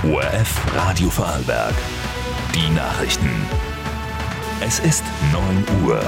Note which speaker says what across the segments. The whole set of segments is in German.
Speaker 1: ORF Radio Vorarlberg. Die Nachrichten. Es ist 9 Uhr.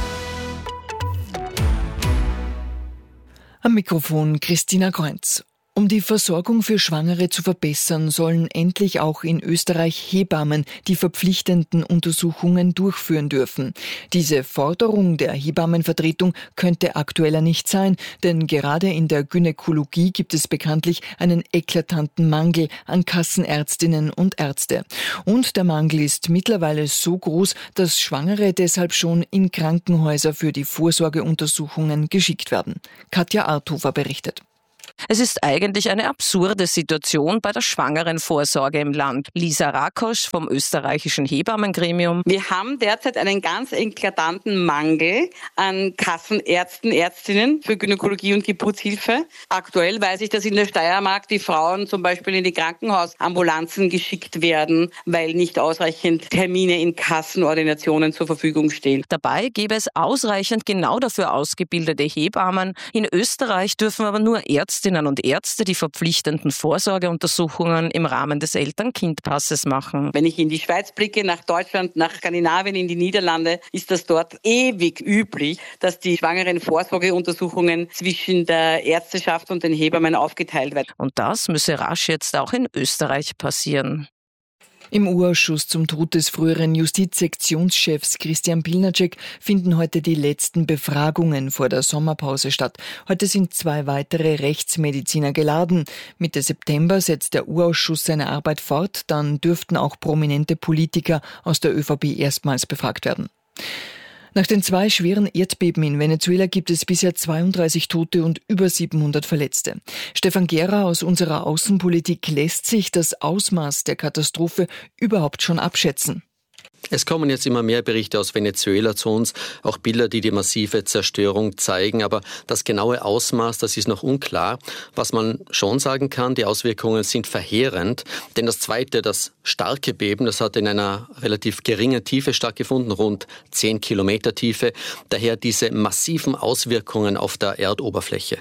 Speaker 2: Am Mikrofon Christina Kreuz. Um die Versorgung für Schwangere zu verbessern, sollen endlich auch in Österreich Hebammen die verpflichtenden Untersuchungen durchführen dürfen. Diese Forderung der Hebammenvertretung könnte aktueller nicht sein, denn gerade in der Gynäkologie gibt es bekanntlich einen eklatanten Mangel an Kassenärztinnen und Ärzte. Und der Mangel ist mittlerweile so groß, dass Schwangere deshalb schon in Krankenhäuser für die Vorsorgeuntersuchungen geschickt werden. Katja Arthofer berichtet.
Speaker 3: Es ist eigentlich eine absurde Situation bei der Schwangerenvorsorge im Land. Lisa Rakosch vom österreichischen Hebammengremium.
Speaker 4: Wir haben derzeit einen ganz eklatanten Mangel an Kassenärzten, Ärztinnen für Gynäkologie und Geburtshilfe. Aktuell weiß ich, dass in der Steiermark die Frauen zum Beispiel in die Krankenhausambulanzen geschickt werden, weil nicht ausreichend Termine in Kassenordinationen zur Verfügung stehen.
Speaker 3: Dabei gäbe es ausreichend genau dafür ausgebildete Hebammen. In Österreich dürfen aber nur Ärztinnen und Ärzte die verpflichtenden Vorsorgeuntersuchungen im Rahmen des Eltern-Kind-Passes machen.
Speaker 4: Wenn ich in die Schweiz blicke, nach Deutschland, nach Skandinavien, in die Niederlande, ist das dort ewig üblich, dass die schwangeren Vorsorgeuntersuchungen zwischen der Ärzteschaft und den Hebammen aufgeteilt werden.
Speaker 3: Und das müsse rasch jetzt auch in Österreich passieren.
Speaker 2: Im U-Ausschuss zum Tod des früheren Justizsektionschefs Christian Pilnacek finden heute die letzten Befragungen vor der Sommerpause statt. Heute sind 2 weitere Rechtsmediziner geladen. Mitte September setzt der U-Ausschuss seine Arbeit fort. Dann dürften auch prominente Politiker aus der ÖVP erstmals befragt werden. Nach den 2 schweren Erdbeben in Venezuela gibt es bisher 32 Tote und über 700 Verletzte. Stefan Gera aus unserer Außenpolitik lässt sich das Ausmaß der Katastrophe überhaupt schon abschätzen.
Speaker 5: Es kommen jetzt immer mehr Berichte aus Venezuela zu uns, auch Bilder, die die massive Zerstörung zeigen. Aber das genaue Ausmaß, das ist noch unklar. Was man schon sagen kann, die Auswirkungen sind verheerend. Denn das zweite, das starke Beben, das hat in einer relativ geringen Tiefe stattgefunden, rund 10 Kilometer Tiefe. Daher diese massiven Auswirkungen auf der Erdoberfläche.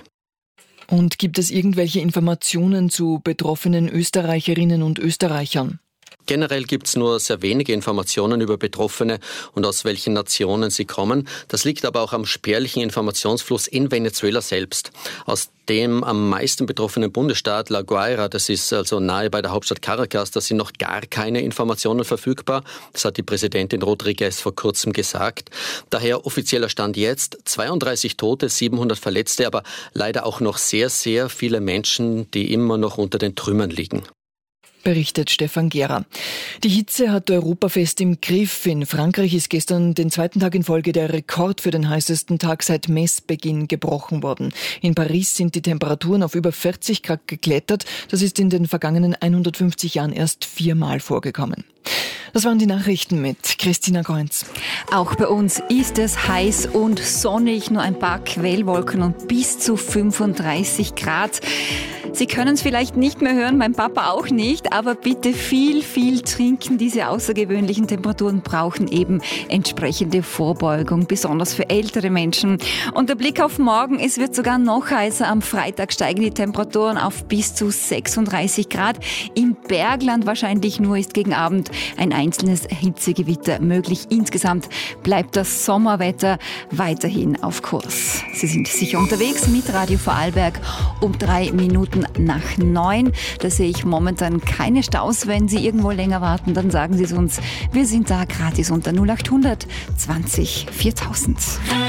Speaker 2: Und gibt es irgendwelche Informationen zu betroffenen Österreicherinnen und Österreichern?
Speaker 5: Generell gibt es nur sehr wenige Informationen über Betroffene und aus welchen Nationen sie kommen. Das liegt aber auch am spärlichen Informationsfluss in Venezuela selbst. Aus dem am meisten betroffenen Bundesstaat La Guaira, das ist also nahe bei der Hauptstadt Caracas, da sind noch gar keine Informationen verfügbar. Das hat die Präsidentin Rodriguez vor kurzem gesagt. Daher offizieller Stand jetzt 32 Tote, 700 Verletzte, aber leider auch noch sehr, sehr viele Menschen, die immer noch unter den Trümmern liegen.
Speaker 2: Berichtet Stefan Gera. Die Hitze hat Europafest im Griff. In Frankreich ist gestern den 2. Tag in Folge der Rekord für den heißesten Tag seit Messbeginn gebrochen worden. In Paris sind die Temperaturen auf über 40 Grad geklettert. Das ist in den vergangenen 150 Jahren erst 4-mal vorgekommen. Das waren die Nachrichten mit Christina Kreuz.
Speaker 6: Auch bei uns ist es heiß und sonnig, nur ein paar Quellwolken und bis zu 35 Grad. Sie können es vielleicht nicht mehr hören, mein Papa auch nicht, aber bitte viel, viel trinken. Diese außergewöhnlichen Temperaturen brauchen eben entsprechende Vorbeugung, besonders für ältere Menschen. Und der Blick auf morgen, es wird sogar noch heißer. Am Freitag steigen die Temperaturen auf bis zu 36 Grad. Im Bergland wahrscheinlich nur ist gegen Abend ein einzelnes Hitzegewitter möglich. Insgesamt bleibt das Sommerwetter weiterhin auf Kurs. Sie sind sicher unterwegs mit Radio Vorarlberg um 3 Minuten nach 9. Da sehe ich momentan keine Staus. Wenn Sie irgendwo länger warten, dann sagen Sie es uns. Wir sind da gratis unter 0800 20 4000.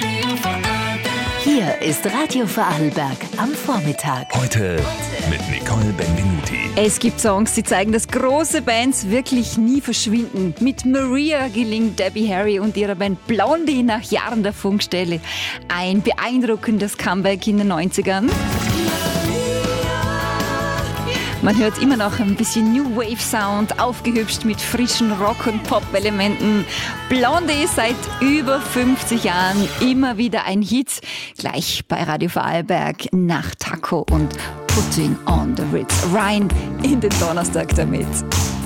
Speaker 7: Hier ist Radio Vorarlberg am Vormittag.
Speaker 1: Heute mit Nicole Benvenuti.
Speaker 6: Es gibt Songs, die zeigen, dass große Bands wirklich nie verschwinden. Mit Maria gelingt Debbie Harry und ihrer Band Blondie nach Jahren der Funkstelle ein beeindruckendes Comeback in den 90ern. Man hört immer noch ein bisschen New Wave Sound, aufgehübscht mit frischen Rock- und Pop-Elementen. Blondie seit über 50 Jahren immer wieder ein Hit. Gleich bei Radio Vorarlberg nach Taco und Putting on the Ritz. Rein in den Donnerstag damit.